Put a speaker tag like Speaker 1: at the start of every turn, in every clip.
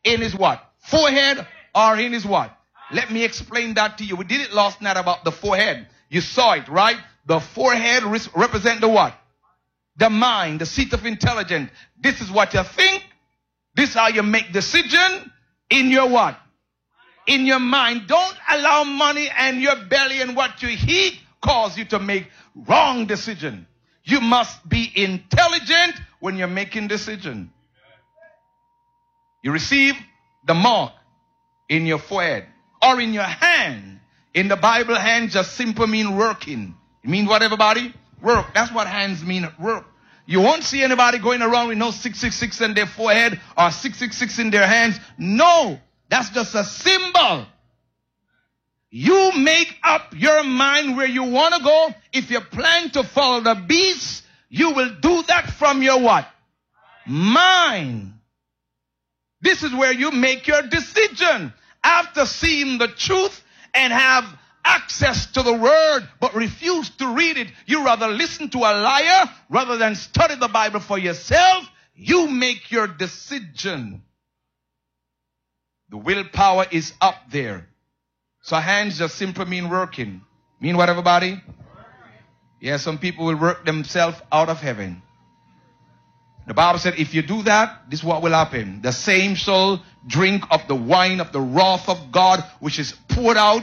Speaker 1: In his what? Forehead or in his what? Let me explain that to you. We did it last night about the forehead. You saw it, right? The forehead represent the what? The mind, the seat of intelligence. This is what you think. This is how you make decision in your what? In your mind. Don't allow money and your belly and what you eat cause you to make wrong decision. You must be intelligent when you're making decision. You receive the mark in your forehead or in your hand. In the Bible, hand just simply mean working. It means what, everybody? Work. That's what hands mean, work. You won't see anybody going around with no 666 in their forehead or 666 in their hands. No, that's just a symbol. You make up your mind where you want to go. If you plan to follow the beast, you will do that from your what? Mind. This is where you make your decision. After seeing the truth and have access to the word, but refuse to read it, you rather listen to a liar rather than study the Bible for yourself. You make your decision. The willpower is up there. So hands just simply mean working. Mean what, everybody? Yeah, some people will work themselves out of heaven. The Bible said if you do that, this is what will happen. The same shall drink of the wine of the wrath of God, which is poured out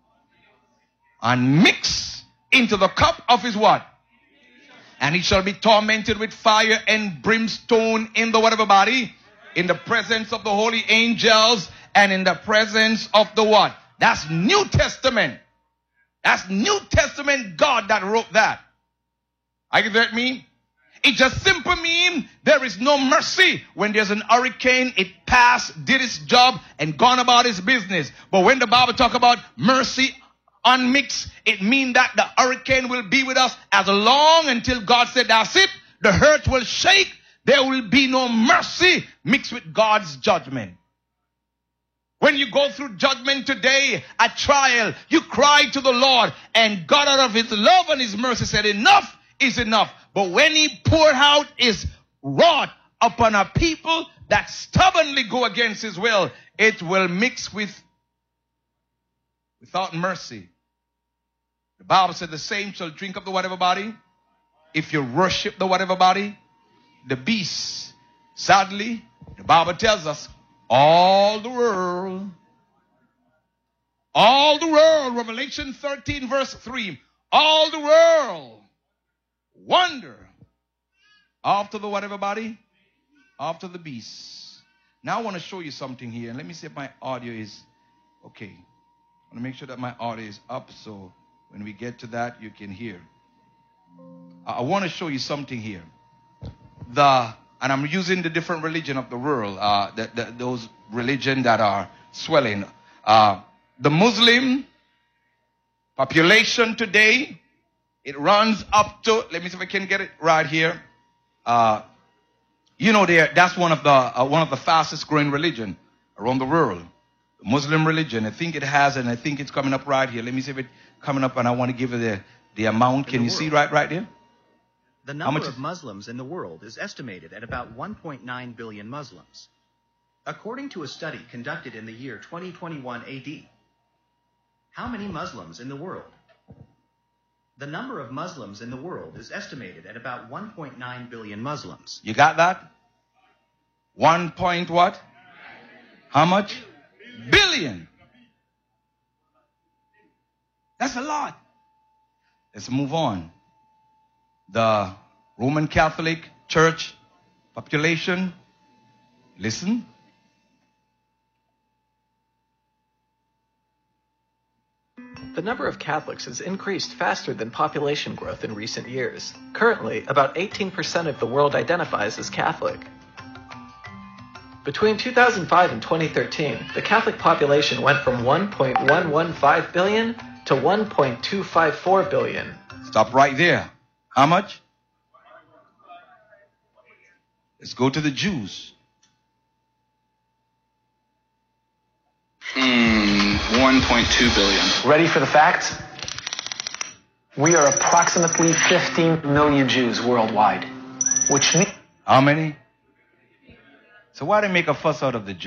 Speaker 1: and mixed into the cup of his what? And he shall be tormented with fire and brimstone in the what, everybody? In the presence of the holy angels and in the presence of the what? That's New Testament. That's New Testament God that wrote that. Are you with me? It just simply means there is no mercy. When there's an hurricane, it passed, did its job, and gone about its business. But when the Bible talk about mercy unmixed, it means that the hurricane will be with us as long until God said, that's it. The earth will shake. There will be no mercy mixed with God's judgment. When you go through judgment today, a trial, you cry to the Lord, and God out of his love and his mercy said, enough is enough. But when he poured out his wrath upon a people that stubbornly go against his will, it will mix without mercy. The Bible said the same shall drink of the whatever body. If you worship the whatever body, the beast. Sadly, the Bible tells us all the world, Revelation 13 verse 3, all the world wonder after the whatever body, after the beast. Now I want to show you something here. Let me see if my audio is okay. I want to make sure that my audio is up so when we get to that you can hear. I want to show you something here. And I'm using the different religion of the world, those religion that are swelling. The Muslim population today, it runs up to, let me see if I can get it right here. That's one of the fastest growing religion around the world. The Muslim religion, I think it has, and I think it's coming up right here. Let me see if it's coming up, and I want to give you the amount. Can you see right there?
Speaker 2: The number of Muslims in the world is estimated at about 1.9 billion Muslims. According to a study conducted in the year 2021 AD, how many Muslims in the world? The number of Muslims in the world is estimated at about 1.9 billion Muslims.
Speaker 1: You got that? 1 point what? How much? Billion. That's a lot. Let's move on. The Roman Catholic Church population, listen.
Speaker 3: The number of Catholics has increased faster than population growth in recent years. Currently, about 18% of the world identifies as Catholic. Between 2005 and 2013, the Catholic population went from 1.115 billion to 1.254 billion.
Speaker 1: Stop right there. How much? Let's go to the Jews.
Speaker 4: 1.2 billion.
Speaker 5: Ready for the facts? We are approximately 15 million Jews worldwide, which means...
Speaker 1: How many? So why do they make a fuss out of the Jews?